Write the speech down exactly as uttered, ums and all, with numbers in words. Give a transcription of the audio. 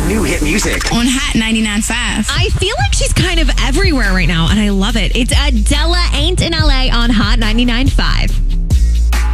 New hit music on Hot ninety-nine point five. I feel like she's kind of everywhere right now, and I love it. It's Adela Ain't in L A on Hot ninety-nine point five.